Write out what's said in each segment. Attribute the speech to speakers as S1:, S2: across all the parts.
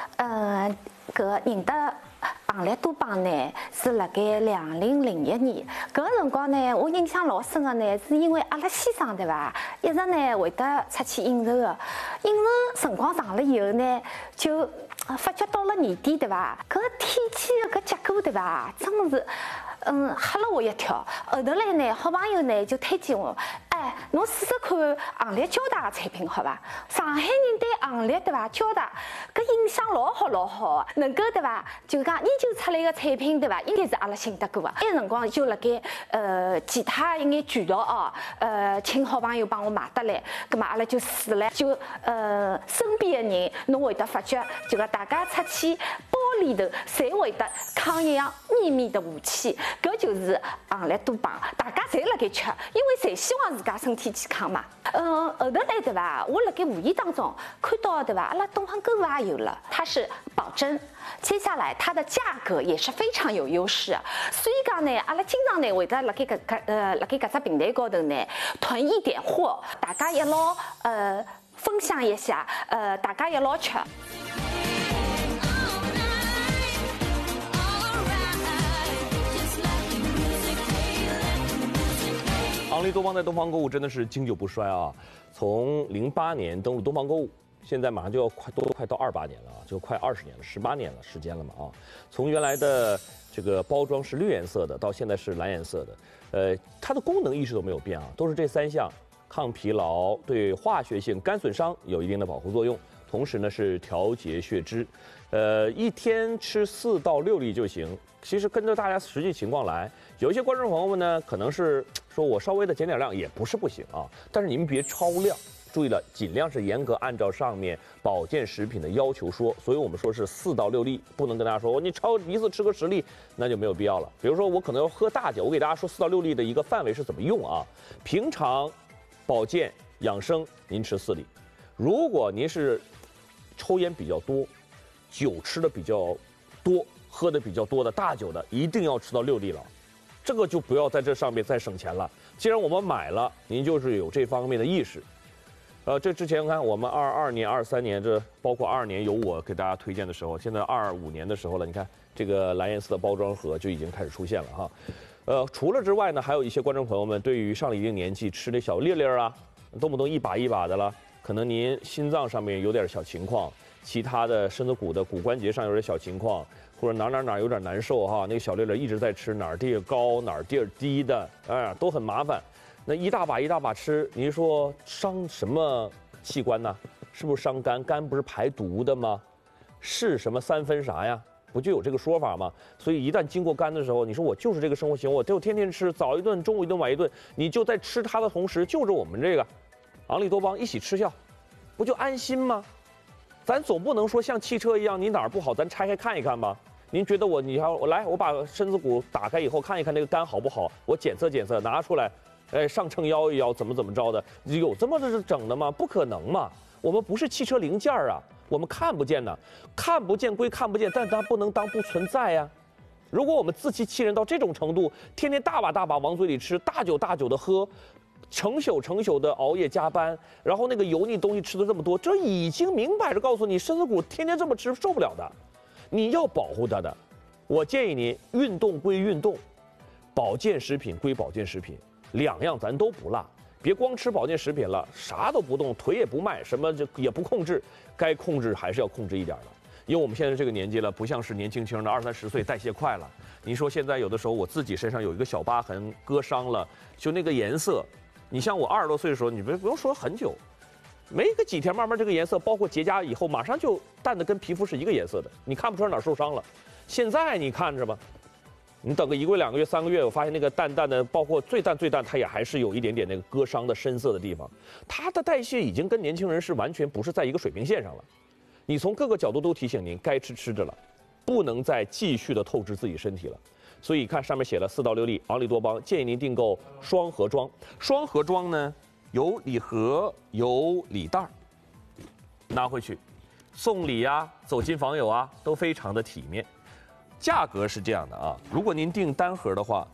S1: 搿认得昂立多邦呢，是辣盖2001年。搿个辰光呢，我印象老深个呢，是因为阿拉先生对伐，一直呢会得出去应酬个，应酬辰光长了以后呢，就发觉到了年底对伐，搿天气的搿结果对伐，真是。吓了我一跳。后头来呢，好朋友呢就推荐我，哎，侬试试看昂立交大的产品，好伐？上海人对昂立对伐，交大搿印象老好老好的，能够对伐？就讲研究出来的产品对伐，应该是阿拉信得过的。那辰光就辣盖其他一眼渠道哦，请好朋友帮我买得来，葛末阿拉就试了，就身边的人侬会得发觉，就讲大家出去包里头侪会得扛一样秘密的武器。搿就是昂立多邦，大家侪辣盖吃，因为侪希望自家身体健康嘛。后头来对伐？我辣盖无意当中看到对伐？阿拉东方购物也有了，它是保真。接下来它的价格也是非常有优势，所以讲呢，阿拉经常呢会得辣盖搿只平台高头呢囤一点货，大家一道分享一下，大家一道吃。
S2: 昂立多邦在东方购物真的是经久不衰啊！从08年登陆东方购物，现在马上就要快到28年了啊，就快20年了，18年了时间了嘛啊！从原来的这个包装是绿颜色的，到现在是蓝颜色的，它的功能一直都没有变啊，都是这3项：抗疲劳，对化学性肝损伤有一定的保护作用，同时呢是调节血脂，一天吃4到6粒就行。其实跟着大家实际情况来，有一些观众朋友们呢，可能是说我稍微的减点量也不是不行啊，但是你们别超量，注意了，尽量是严格按照上面保健食品的要求说，所以我们说是4到6粒，不能跟大家说你一次吃个10粒，那就没有必要了。比如说我可能要喝大酒，我给大家说4到6粒的一个范围是怎么用啊？平常保健养生您吃4粒，如果您是抽烟比较多，酒吃的比较多，喝的比较多的大酒的，一定要吃到6粒了，这个就不要在这上面再省钱了。既然我们买了，您就是有这方面的意识。这之前看我们22年、23年，这包括22年有我给大家推荐的时候，现在25年的时候了，你看这个蓝颜色的包装盒就已经开始出现了哈。除了之外呢，还有一些观众朋友们对于上了一定年纪吃的小粒粒啊，动不动一把一把的了，可能您心脏上面有点小情况，其他的身子骨的骨关节上有点小情况，或者哪有点难受哈，那个小粒粒一直在吃，哪儿地儿高哪儿地儿低的，哎，都很麻烦。那一大把一大把吃，您说伤什么器官呢？是不是伤肝？肝不是排毒的吗？是什么3分啥呀？不就有这个说法吗？所以一旦经过肝的时候，你说我就是这个生活型，我就天天吃，早一顿、中午一顿、晚一顿，你就在吃它的同时，就着我们这个昂立多邦一起吃下，不就安心吗？咱总不能说像汽车一样，你哪儿不好，咱拆开看一看吧。您觉得我来，我把身子骨打开以后看一看那个肝好不好，我检测检测，拿出来，哎，上秤摇一摇，怎么着的，有这么整的吗？不可能嘛！我们不是汽车零件啊，我们看不见的，看不见归看不见，但它不能当不存在呀。如果我们自欺欺人到这种程度，天天大把往嘴里吃，大酒的喝，成宿的熬夜加班，然后那个油腻东西吃的这么多，这已经明摆着告诉你，身子骨天天这么吃受不了的。你要保护它的，我建议您运动归运动，保健食品归保健食品，2样咱都不落，别光吃保健食品了，啥都不动，腿也不迈，什么就也不控制，该控制还是要控制一点的。因为我们现在这个年纪了，不像是年轻的20、30岁代谢快了。您说现在有的时候我自己身上有一个小疤痕，割伤了，就那个颜色，你像我20多岁的时候，你不用说很久。没个几天，慢慢这个颜色，包括结痂以后，马上就淡的跟皮肤是一个颜色的，你看不出来哪儿受伤了。现在你看着吧，你等个1个月、2个月、3个月，我发现那个淡的，包括最淡，它也还是有一点点那个割伤的深色的地方。它的代谢已经跟年轻人是完全不是在一个水平线上了。你从各个角度都提醒您，该吃着了，不能再继续的透支自己身体了。所以看上面写了4到6粒昂立多邦，建议您订购双盒装。双盒装呢，有礼盒，有礼袋，拿回去送礼啊，走亲访友啊，都非常的体面。价格是这样的啊，如果您订单盒的话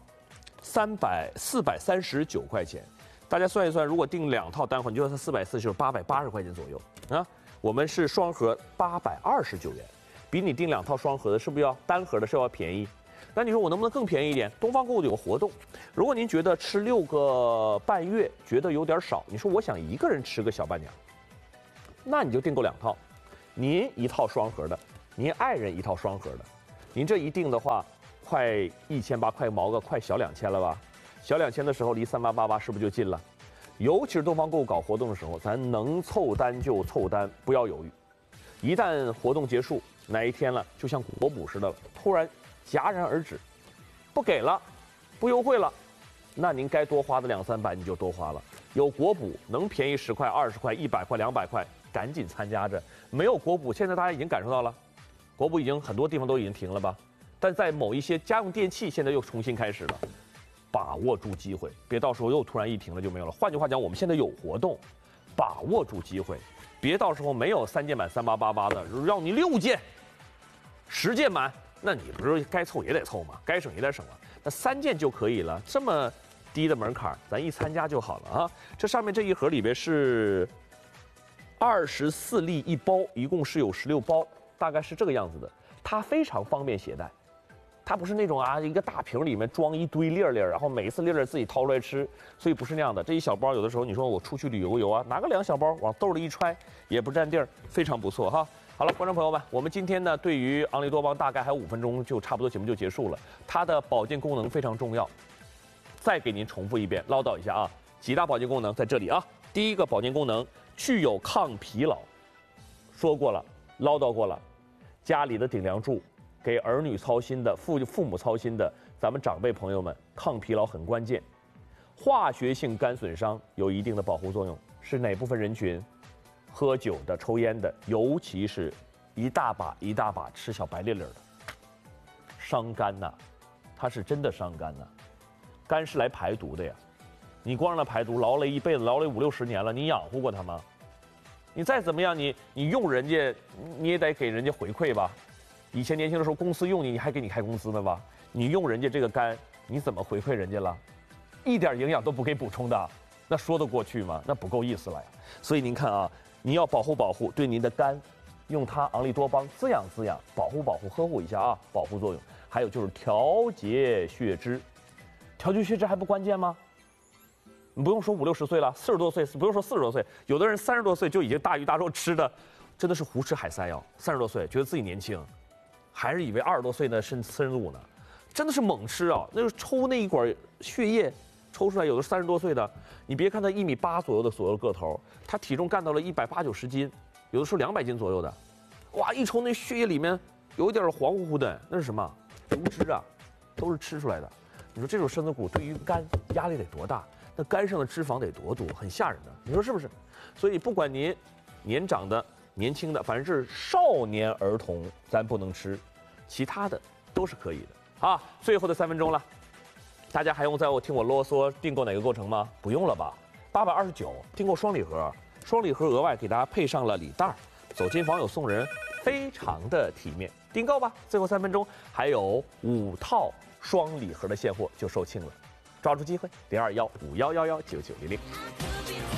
S2: ，439块钱，大家算一算，如果订2套单盒，你就算440，就是880块钱左右啊。我们是双盒829元， 比你订2套双盒的，是不是要单盒的是要便宜？那你说我能不能更便宜一点？东方购物有个活动，如果您觉得吃6个半月觉得有点少，你说我想一个人吃个小半年，那你就订购2套，您1套双盒的，您爱人1套双盒的，您这一订的话，快1800，快毛个快小2000了吧？小2000的时候离3888是不是就近了？尤其是东方购物搞活动的时候，咱能凑单就凑单，不要犹豫。一旦活动结束哪一天了，就像国补似的了，突然戛然而止，不给了，不优惠了，那您该多花的200、300你就多花了。有国补能便宜10块、20块、100块、200块，赶紧参加着。没有国补，现在大家已经感受到了，国补已经很多地方都已经停了吧？但在某一些家用电器，现在又重新开始了。把握住机会，别到时候又突然一停了就没有了。换句话讲，我们现在有活动，把握住机会，别到时候没有3件满3888的，让你6件、10件满，那你不是该凑也得凑吗？该省也得省了。那3件就可以了，这么低的门槛，咱一参加就好了啊。这上面这一盒里边是24粒1包，一共是有16包，大概是这个样子的。它非常方便携带。它不是那种一个大瓶里面装一堆粒儿粒儿，然后每一次粒儿自己掏出来吃，所以不是那样的。这一小包有的时候你说我出去旅游啊，拿个2小包往兜里一揣，也不占地儿，非常不错哈。好了，观众朋友们，我们今天呢对于昂利多邦大概还有5分钟就差不多节目就结束了。它的保健功能非常重要，再给您重复一遍，唠叨一下啊，几大保健功能在这里啊。第一个保健功能具有抗疲劳，说过了，唠叨过了，家里的顶梁柱。给儿女操心的、父母操心的，咱们长辈朋友们，抗疲劳很关键。化学性肝损伤有一定的保护作用，是哪部分人群？喝酒的、抽烟的，尤其是一大把吃小白粒粒的，伤肝呐，它是真的伤肝呐。肝是来排毒的呀，你光让它排毒，劳累一辈子，劳累50、60年了，你养活过它吗？你再怎么样，你用人家，你也得给人家回馈吧。以前年轻的时候，公司用你，你还给你开工资呢吧？你用人家这个肝，你怎么回馈人家了？一点营养都不给补充的，那说得过去吗？那不够意思了呀。所以您看啊，你要保护对您的肝，用它昂利多邦滋养，保护呵护一下啊，保护作用。还有就是调节血脂，调节血脂还不关键吗？你不用说50、60岁了，40多岁，不用说40多岁，有的人30多岁就已经大鱼大肉吃的，真的是胡吃海塞哟。30多岁觉得自己年轻。还是以为20多岁呢身乳呢，真的是猛吃啊！那就是抽那一管血液，抽出来有的30多岁的，你别看他1.8米左右的个头，他体重干到了180、90斤，有的时候200斤左右的，哇！一抽那血液里面有一点黄乎乎的，那是什么？油脂啊，都是吃出来的。你说这种身子骨对于肝压力得多大？那肝上的脂肪得多多，很吓人的。你说是不是？所以不管您年长的。年轻的，反正是少年儿童，咱不能吃，其他的都是可以的啊。最后的3分钟了，大家还用听我啰嗦订购哪个过程吗？不用了吧？829订购双礼盒，双礼盒额外给大家配上了礼袋，走进房有送人，非常的体面。订购吧，最后3分钟还有5套双礼盒的现货就售罄了，抓住机会，0215111990。